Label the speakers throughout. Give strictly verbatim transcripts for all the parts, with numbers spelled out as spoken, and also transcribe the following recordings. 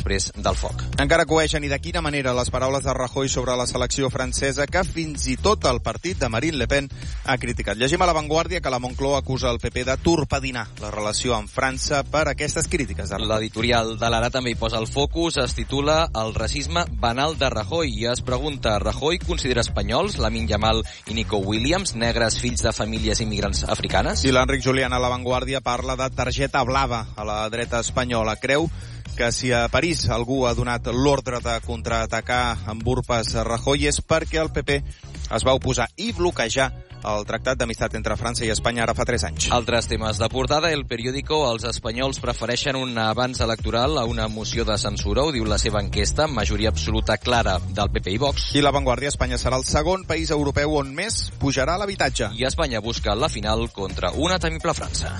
Speaker 1: després del foc.
Speaker 2: Encara coeixen, i de quina manera, les paraules de Rajoy sobre la selecció francesa, que fins i tot el partit de Marine Le Pen ha criticat. Llegim a La Vanguardia que la Moncloa acusa el P P de torpedinar la relació amb França per aquestes crítiques.
Speaker 1: L'editorial de l'Ara també hi posa el focus, es titula El racisme banal de Rajoy i es pregunta: Rajoy considera espanyols Lamine Yamal i Nico Williams negres fills de famílies immigrants africanes?
Speaker 2: I l'Enric Julián a La Vanguardia parla de targeta blava a la dreta espanyola. Creu que si a París algú ha donat l'ordre de contraatacar amb urpes a Rajoy és perquè el P P es va oposar i bloquejar el tractat d'amistat entre França i Espanya ara fa tres anys.
Speaker 1: Altres temes de portada. El periòdico: els espanyols prefereixen un avanç electoral a una moció de censura, ho diu la seva enquesta, majoria absoluta clara del P P i Vox.
Speaker 2: I La Vanguardia: Espanya serà el segon país europeu on més pujarà l'habitatge.
Speaker 1: I Espanya busca la final contra una temible França.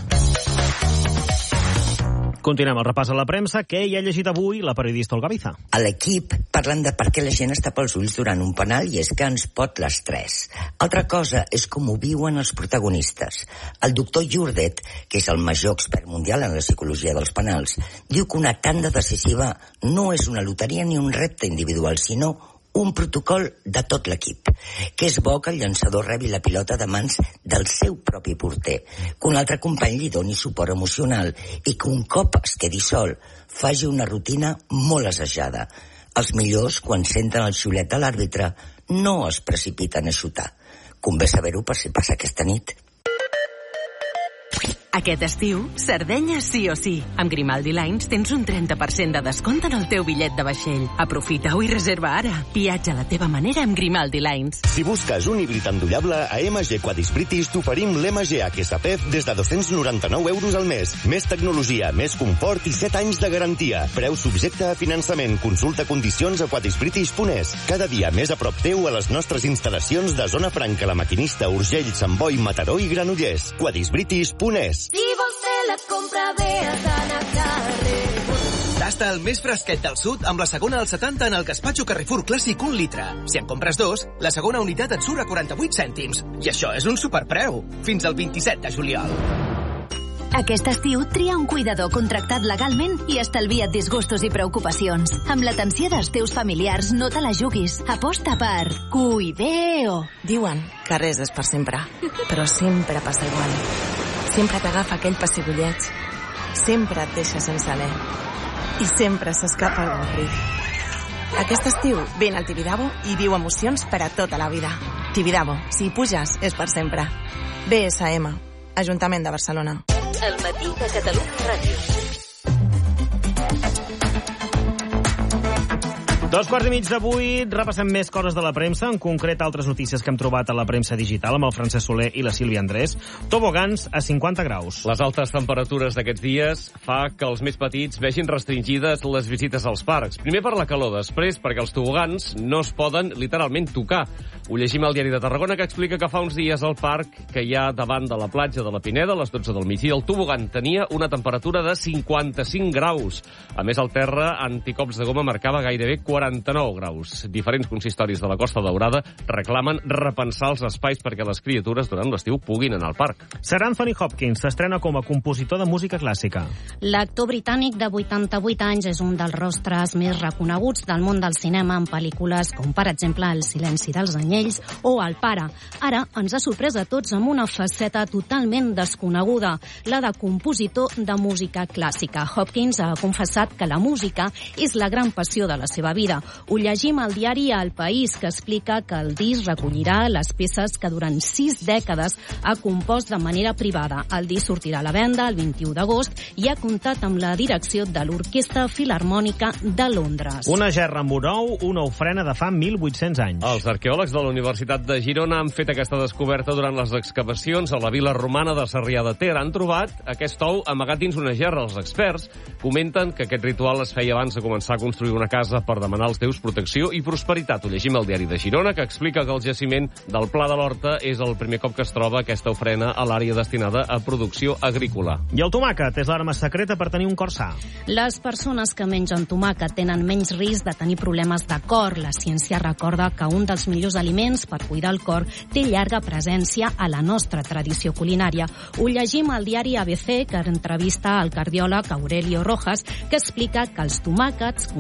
Speaker 3: Continuem el repàs a la premsa. Què hi ha llegit avui la periodista Olga Biza?
Speaker 4: A l'equip parlen de per què la gent es tapa els ulls durant un penal i és que ens pot l'estrès. Altra cosa és com ho viuen els protagonistes. El doctor Jordet, que és el major expert mundial en la psicologia dels penals, diu que una tanda decisiva no és una loteria ni un repte individual, sinó un protocol de tot l'equip, que és bo que el llançador rebi la pilota de mans del seu propi porter, que un altre company li doni suport emocional i que un cop es quedi sol faci una rutina molt assajada. Els millors, quan senten el xiulet de l'àrbitre, no es precipiten a xutar. Convé saber-ho per si passa aquesta nit.
Speaker 5: Aquest estiu, Sardenya sí o sí. Amb Grimaldi Lines tens un trenta per cent de descompte en el teu bitllet de vaixell. Aprofita-ho i reserva ara. Viatja a la teva manera amb Grimaldi Lines.
Speaker 6: Si busques un híbrid endollable, a M G Quadis British t'oferim l'M G H S P F des de dos-cents noranta-nou euros al mes. Més tecnologia, més confort i set anys de garantia. Preu subjecte a finançament. Consulta condicions a quadisbritish punt es. Cada dia més a prop teu a les nostres instal·lacions de Zona Franca, La Maquinista, Urgell, Sant Boi, Mataró i Granollers. quadisbritish punt es.
Speaker 7: Si vols fer la compra, ve a Sana Carrefour.
Speaker 8: Tasta el més fresquet del sud amb la segona al setanta en el Gazpacho Carrefour Clàssic un litre. Si en compres dos, la segona unitat et surt a quaranta-vuit cèntims. I això és un superpreu. Fins al vint-i-set de juliol.
Speaker 9: Aquest estiu tria un cuidador contractat legalment i estalvia't disgustos i preocupacions. Amb l'atenció dels teus familiars no te la juguis. Aposta per Cuideo.
Speaker 10: Diuen que res és per sempre, però sempre passa igual. Sempre t'agafa aquell pessigolleig. Sempre et deixa sense alè. I sempre s'escapa el avorrit. Aquest estiu, vine al Tibidabo i viu emocions per a tota la vida. Tibidabo, si hi puges, és per sempre. B S M, Ajuntament de Barcelona.
Speaker 5: El matí de Catalunya Ràdio.
Speaker 3: Dos quarts i mig d'avui, repassem més coses de la premsa, en concret altres notícies que hem trobat a la premsa digital amb el Francesc Soler i la Sílvia Andrés. Tobogans a cinquanta graus.
Speaker 11: Les altes temperatures d'aquests dies fa que els més petits vegin restringides les visites als parcs. Primer per la calor, després perquè els tobogans no es poden literalment tocar. Ho llegim al Diari de Tarragona, que explica que fa uns dies al parc que hi ha davant de la platja de la Pineda, a les dotze del migdia, el tobogan tenia una temperatura de cinquanta-cinc graus. A més, el terra anticops de goma marcava gairebé quaranta-nou graus. Diferents consistoris de la Costa Daurada reclamen repensar els espais perquè les criatures durant l'estiu puguin anar al parc.
Speaker 3: Sir Anthony Hopkins s'estrena com a compositor de música clàssica.
Speaker 12: L'actor britànic de vuitanta-vuit anys és un dels rostres més reconeguts del món del cinema en pel·lícules com, per exemple, El silenci dels anyells o El pare. Ara ens ha sorprès a tots amb una faceta totalment desconeguda, la de compositor de música clàssica. Hopkins ha confessat que la música és la gran passió de la seva vida. Ho llegim al diari El País, que explica que el disc recollirà les peces que durant sis dècades ha compost de manera privada. El disc sortirà a la venda el vint-i-u d'agost i ha comptat amb la direcció de l'Orquestra Filharmònica de Londres.
Speaker 3: Una gerra amb un ou, una ofrena de fa mil vuit-cents anys.
Speaker 11: Els arqueòlegs de la Universitat de Girona han fet aquesta descoberta durant les excavacions a la vila romana de Sarrià de Ter. Han trobat aquest ou amagat dins una gerra. Els experts comenten que aquest ritual es feia abans de començar a construir una casa per demanar als déus protecció i prosperitat. Ho llegim al Diari de Girona, que explica que el jaciment del Pla de l'Horta és el primer cop que es troba aquesta ofrena a l'àrea destinada a producció agrícola.
Speaker 3: I el tomàquet és l'arma secreta per tenir un cor sa.
Speaker 12: Les persones que mengen tomàquet tenen menys risc de tenir problemes de cor. La ciència recorda que un dels millors aliments per cuidar el cor té llarga presència a la nostra tradició culinària. Ho llegim al diari A B C, que entrevista al cardiòleg Aurelio Rojas, que explica que els tomàquets